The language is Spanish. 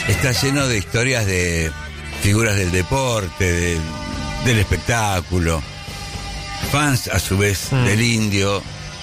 está lleno de historias de figuras del deporte, del espectáculo, fans a su vez del Indio,